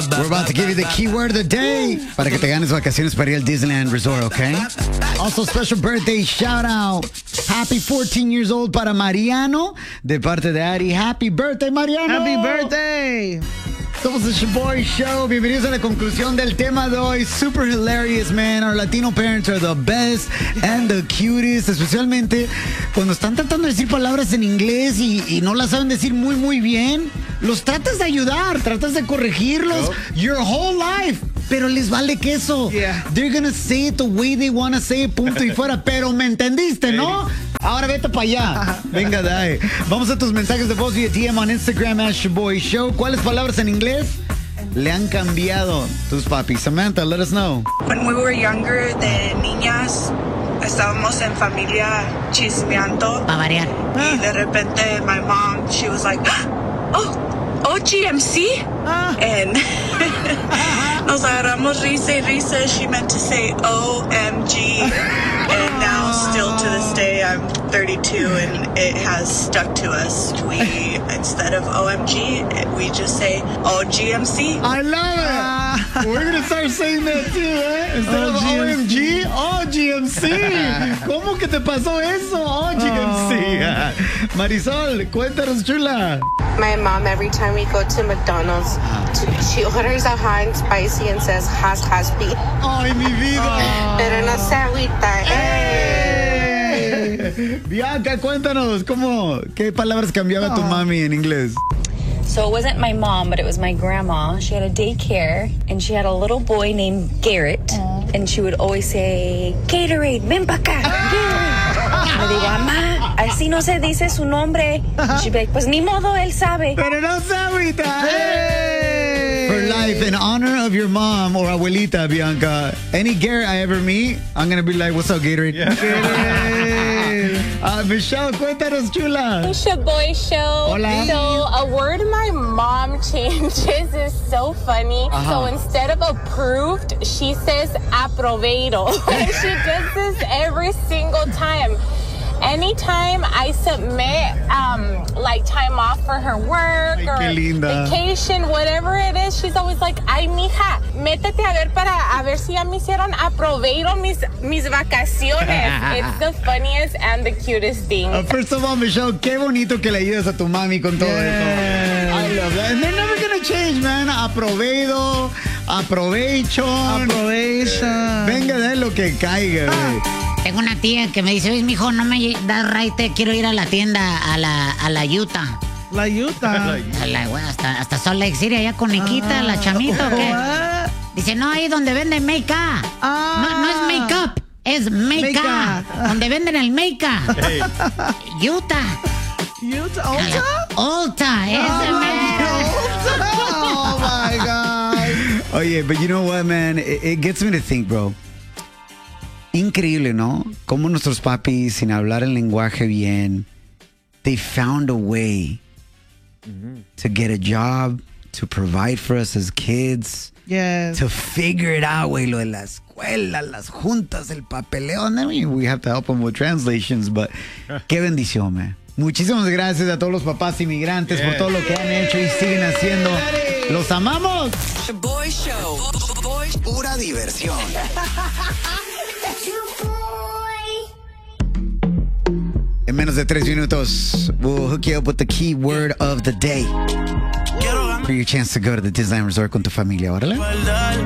We're about to give you the keyword of the day para que te ganes vacaciones para ir al Disneyland Resort, okay? Also, special birthday shout out. Happy 14 years old para Mariano de parte de Ari. Happy birthday, Mariano. Happy birthday. Somos el Shaboy Show. Bienvenidos a la conclusión del tema de hoy. Super hilarious, man. Our Latino parents are the best and the cutest. Especialmente cuando están tratando de decir palabras en inglés y no las saben decir muy, muy bien. Los tratas de ayudar, tratas de corregirlos your whole life. Pero les vale queso. Yeah. They're gonna say it the way they wanna say it, punto y fuera. Pero me entendiste, ¿no? Ahora vete para allá. Venga, dale. Vamos a tus mensajes de voz vía DM on Instagram @ShaboyShow. ¿Cuáles palabras en inglés le han cambiado tus papis? Samantha, let us know. When we were younger, de niñas, estábamos en familia chismeando. Para variar. Y de repente, my mom, she was like, oh, GMC? And nos agarramos risa y risa. She meant to say OMG. And now, still to this day, I'm 32 and it has stuck to us. We, instead of OMG, we just say OGMC. I love it. We're going to start saying that too, eh? Instead of OMG, OGMC. ¿Cómo que te pasó eso? OGMC. Marisol, cuéntanos, chula. My mom, every time we go to McDonald's, she orders a hot and spicy and says, has beef. Ay, mi vida. Pero no se agüita. Bianca, cuéntanos, ¿qué palabras cambiaba tu mami en inglés? So it wasn't my mom, but it was my grandma. She had a daycare, and she had a little boy named Garrett, and she would always say, Gatorade, ven pa' acá, Gatorade. Le digo, mamá, así no se dice su nombre. She'd be like, pues ni modo, él sabe. Pero no sabe, For life, in honor of your mom or abuelita, Bianca, any Garrett I ever meet, I'm going to be like, what's up, Gatorade? Yeah. Michelle, cuéntanos, chula. Shaboy Show. Hola. So a word my mom changes is so funny. So instead of approved, she says aproveito. And she does this every single time. Anytime I submit like time off for her work or vacation, whatever it is, she's always like, ay, mija, métete a ver si ya me hicieron aproveito mis vacaciones. It's the funniest and the cutest thing. First of all, Michelle, qué bonito que le ayudas a tu mami con todo eso. I love that. And they're never gonna change, man. Aproveito, aprovechon. Venga, de lo que caiga, güey. Tengo una tía que me dice, oye, mijo, no me das raite, quiero ir a la tienda, a la Utah. La Utah. Hasta Salt Lake City, allá con Nikita, la chamita, ¿o qué? Dice, no, ahí donde venden make-up. No es make-up, es make-up. Donde venden el make-up. Utah. Ulta. Oh, my God. Oye, but you know what, man? It gets me to think, bro. Increíble, ¿no? Cómo nuestros papis, sin hablar el lenguaje bien, they found a way to get a job, to provide for us as kids, to figure it out, güey, lo de la escuela, las juntas, el papeleo. I mean, we have to help them with translations, but qué bendición, man. Muchísimas gracias a todos los papás inmigrantes por todo lo que han hecho y siguen haciendo. ¡Los amamos! Shaboy Show. Pura diversión. En menos de 3 minutos, we'll hook you up with the keyword of the day for your chance to go to the Disneyland Resort con tu familia. Órale.